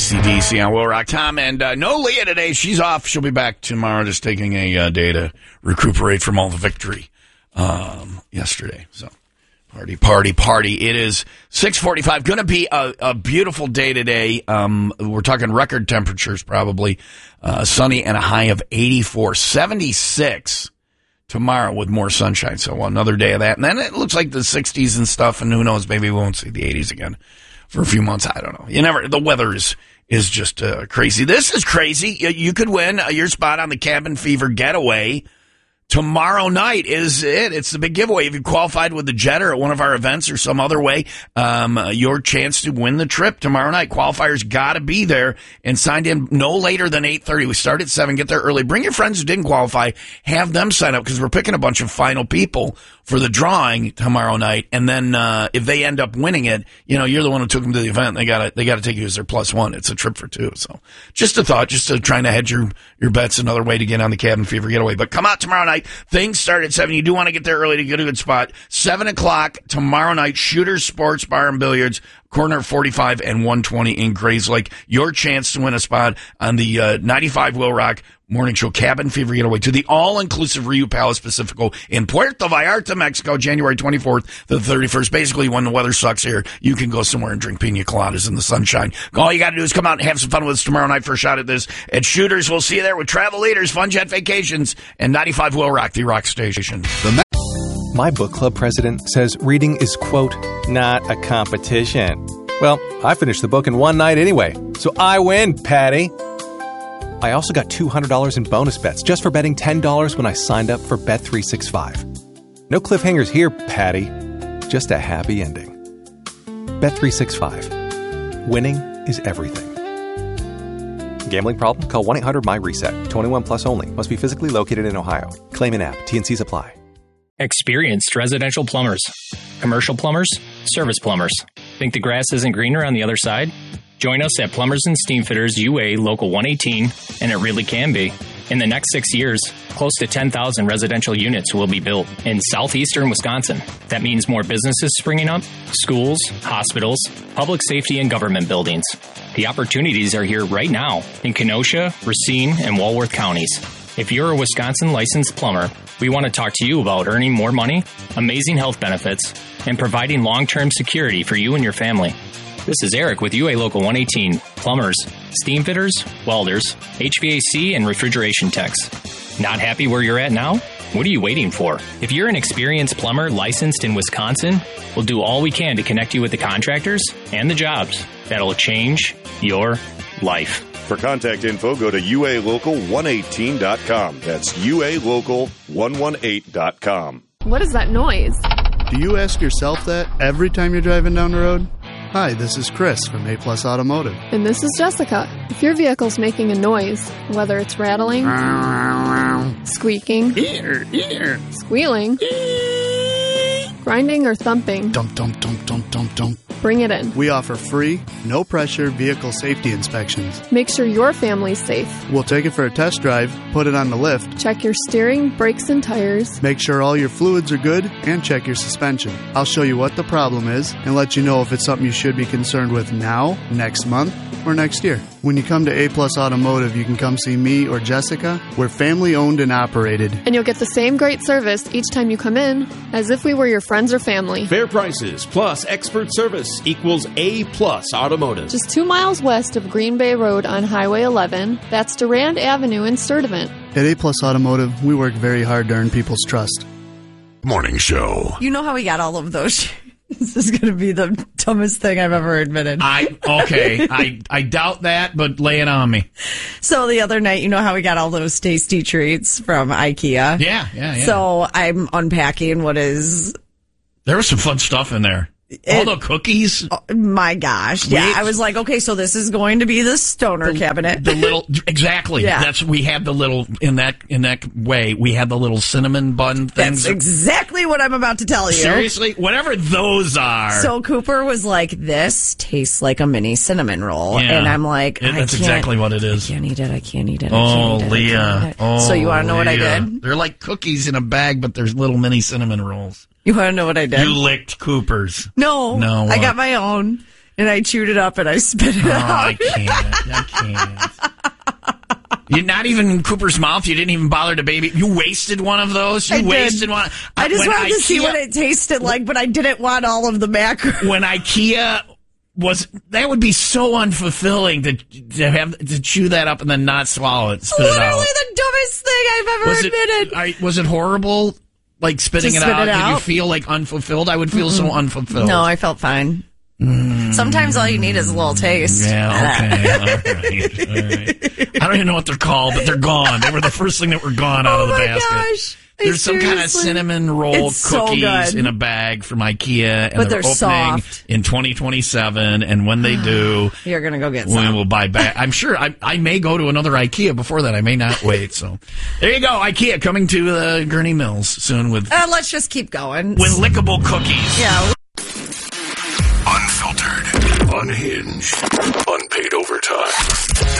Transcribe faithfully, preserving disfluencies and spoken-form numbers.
C D C on Will Rock. Tom and uh, no Leah today. She's off. She'll be back tomorrow, just taking a uh, day to recuperate from all the victory um, yesterday. So party, party, party. It is six forty-five. Going to be a, a beautiful day today. Um, we're talking record temperatures probably. Uh, sunny and a high of eighty-four. seventy-six tomorrow with more sunshine. So another day of that. And then it looks like the sixties and stuff. And who knows, maybe we won't see the eighties again for a few months. I don't know. You never, the weather is, is just uh, crazy. This is crazy. You, you could win uh, your spot on the Cabin Fever getaway. Tomorrow night is it. It's the big giveaway. If you qualified with the Jetter at one of our events or some other way, um, uh, your chance to win the trip tomorrow night. Qualifiers got to be there and signed in no later than eight thirty. We start at seven. Get there early. Bring your friends who didn't qualify. Have them sign up because we're picking a bunch of final people for the drawing tomorrow night. And then uh, if they end up winning it, you know, you're the one who took them to the event. They got to they got to take you as their plus one. It's a trip for two. So just a thought, just to trying to hedge your, your bets. Another way to get on the Cabin Fever getaway. But come out tomorrow night. Things start at seven. You do want to get there early to get a good spot. seven o'clock tomorrow night, Shooters Sports Bar and Billiards, corner forty-five and one twenty in Grayslake. Your chance to win a spot on the uh, ninety-five Will Rock Morning Show Cabin Fever Getaway to the all-inclusive Rio Palace Pacifico in Puerto Vallarta, Mexico, January twenty-fourth to the thirty-first. Basically, when the weather sucks here, you can go somewhere and drink pina coladas in the sunshine. All you got to do is come out and have some fun with us tomorrow night for a shot at this. At Shooters, we'll see you there with Travel Leaders, Fun Jet Vacations, and ninety-five Will Rock, the rock station. My book club president says reading is, quote, not a competition. Well, I finished the book in one night anyway, so I win, Patty. I also got two hundred dollars in bonus bets just for betting ten dollars when I signed up for Bet three sixty-five. No cliffhangers here, Patty. Just a happy ending. Bet three sixty-five. Winning is everything. Gambling problem? Call one eight hundred M Y RESET. twenty-one plus only. Must be physically located in Ohio. Claim in app. T N Cs apply. Experienced residential plumbers, commercial plumbers, service plumbers. Think the grass isn't greener on the other side? Join us at Plumbers and Steamfitters U A Local one eighteen, and it really can be. In the next six years, close to ten thousand residential units will be built in southeastern Wisconsin. That means more businesses springing up, schools, hospitals, public safety, and government buildings. The opportunities are here right now in Kenosha, Racine, and Walworth counties. If you're a Wisconsin licensed plumber, we want to talk to you about earning more money, amazing health benefits, and providing long-term security for you and your family. This is Eric with U A Local one eighteen. Plumbers, steam fitters, welders, H V A C, and refrigeration techs. Not happy where you're at now? What are you waiting for? If you're an experienced plumber licensed in Wisconsin, we'll do all we can to connect you with the contractors and the jobs that'll change your life. For contact info, go to U A local one eighteen dot com. That's U A local one eighteen dot com. What is that noise? Do you ask yourself that every time you're driving down the road? Hi, this is Chris from A Plus Automotive. And this is Jessica. If your vehicle's making a noise, whether it's rattling, squeaking, squealing, grinding, or thumping, Dump, dump, dump, dump, dump, dump. bring it in. We offer free, no-pressure vehicle safety inspections. Make sure your family's safe. We'll take it for a test drive, put it on the lift, Check your steering, brakes, and tires. make sure all your fluids are good, and check your suspension. I'll show you what the problem is and let you know if it's something you should be concerned with now, next month, or next year. When you come to A Plus Automotive, you can come see me or Jessica. We're family-owned and operated. And you'll get the same great service each time you come in as if we were your friends or family. Fair prices plus expert service equals A Plus Automotive. Just two miles west of Green Bay Road on Highway eleven. That's Durand Avenue in Sturtevant. At A Plus Automotive, we work very hard to earn people's trust. Morning Show. You know how we got all of those? This is going to be the dumbest thing I've ever admitted. I okay. I I doubt that, but lay it on me. So the other night, you know how we got all those tasty treats from IKEA? Yeah, yeah, yeah. So I'm unpacking what is... There was some fun stuff in there. All It- the cookies. Oh, my gosh. Yeah, Wait. I was like, okay, so this is going to be the stoner cabinet. The little exactly. Yeah. That's we had the little in that in that way. We had the little cinnamon bun things. That's exactly what I'm about to tell you. Seriously, whatever those are. So Cooper was like, this tastes like a mini cinnamon roll. Yeah. And I'm like, It- I that's can't, exactly what it is. I can't eat it. I can't eat it. I Oh, can't eat it, I Leah. can't eat it. Oh, so you want to know what I Leah. did? They're like cookies in a bag, but there's little mini cinnamon rolls. You want to know what I did? You licked Cooper's. No, No, I what? got my own. and I chewed it up and I spit it Oh, out. I can't. I can't. You're not even in Cooper's mouth. You didn't even bother to baby. You wasted one of those. You I did. wasted one. I just When wanted to see IKEA- what it tasted like, but I didn't want all of the macaroni. When IKEA was, that would be so unfulfilling to to have to chew that up and then not swallow it, spit it out. Literally the dumbest thing I've ever Was admitted. it? I, was it horrible? Like spitting To it spit out? it Did you out? feel like unfulfilled? I would feel so unfulfilled. No, I felt fine. Mm. Sometimes all you need is a little taste. Yeah, okay. all right. All right. I don't even know what they're called, but they're gone. They were the first thing that were gone out Oh of the my basket. gosh. I There's some kind of seriously- cinnamon roll It's so cookies good. in a bag from IKEA, and But they're, they're opening soft. in twenty twenty-seven. And when they do, You're going to go get we some. will buy back. I'm sure I, I may go to another IKEA before that. I may not wait. So there you go. IKEA coming to uh, Gurney Mills soon with Uh, let's just keep going. with lickable cookies. Yeah. Unfiltered, unhinged, unpaid overtime.